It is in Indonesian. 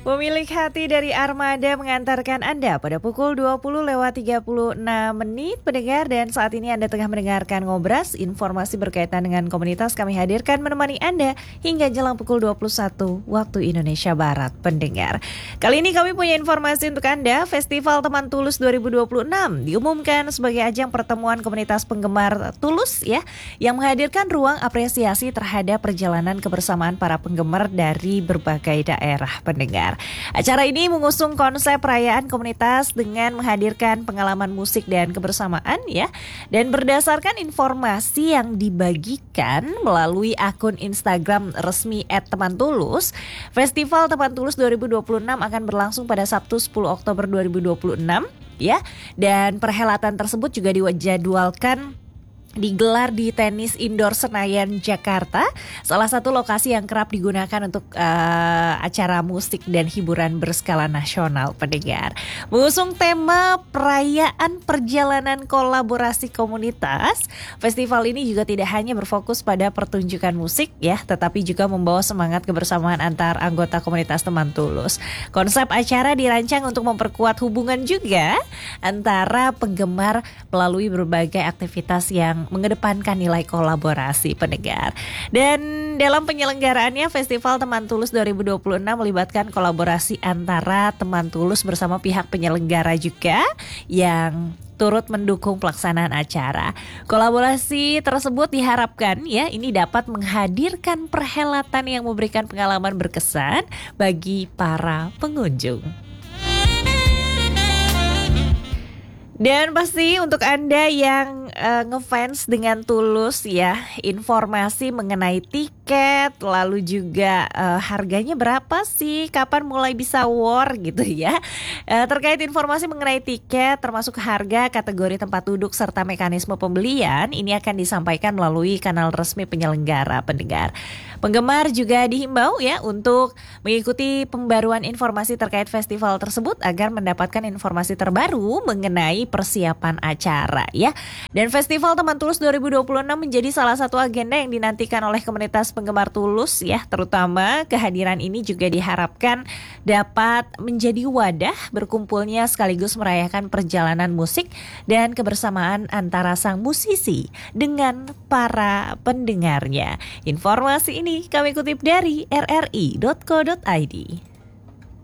Pemilik hati dari Armada mengantarkan Anda pada pukul 20.36 pendengar, dan saat ini Anda tengah mendengarkan Ngobras, informasi berkaitan dengan komunitas kami hadirkan menemani Anda hingga jelang pukul 21 waktu Indonesia Barat pendengar. Kali ini kami punya informasi untuk Anda. Festival Teman Tulus 2026 diumumkan sebagai ajang pertemuan komunitas penggemar Tulus ya, yang menghadirkan ruang apresiasi terhadap perjalanan kebersamaan para penggemar dari berbagai daerah pendengar. Acara ini mengusung konsep perayaan komunitas dengan menghadirkan pengalaman musik dan kebersamaan ya. Dan berdasarkan informasi yang dibagikan melalui akun Instagram resmi @temantulus, Festival Teman Tulus 2026 akan berlangsung pada Sabtu 10 Oktober 2026 ya. Dan perhelatan tersebut juga dijadwalkan digelar di Tenis Indoor Senayan, Jakarta, salah satu lokasi yang kerap digunakan untuk acara musik dan hiburan berskala nasional pendengar. Mengusung tema perayaan perjalanan kolaborasi komunitas, festival ini juga tidak hanya berfokus pada pertunjukan musik ya, tetapi juga membawa semangat kebersamaan antar anggota komunitas Teman Tulus. Konsep acara dirancang untuk memperkuat hubungan juga antara penggemar melalui berbagai aktivitas yang mengedepankan nilai kolaborasi pendengar. Dan dalam penyelenggaraannya, Festival Teman Tulus 2026 melibatkan kolaborasi antara Teman Tulus bersama pihak penyelenggara juga yang turut mendukung pelaksanaan acara. Kolaborasi tersebut diharapkan ya ini dapat menghadirkan perhelatan yang memberikan pengalaman berkesan bagi para pengunjung. Dan pasti untuk Anda yang ngefans dengan Tulus ya, informasi mengenai tiket, lalu juga harganya berapa sih, kapan mulai bisa war gitu ya. Terkait informasi mengenai tiket, termasuk harga, kategori tempat duduk, serta mekanisme pembelian, ini akan disampaikan melalui kanal resmi penyelenggara pendengar. Penggemar juga dihimbau ya untuk mengikuti pembaruan informasi terkait festival tersebut agar mendapatkan informasi terbaru mengenai persiapan acara ya. Dan Festival Teman Tulus 2026 menjadi salah satu agenda yang dinantikan oleh komunitas penggemar Tulus ya, terutama kehadiran ini juga diharapkan dapat menjadi wadah berkumpulnya sekaligus merayakan perjalanan musik dan kebersamaan antara sang musisi dengan para pendengarnya. Informasi ini kami kutip dari rri.co.id.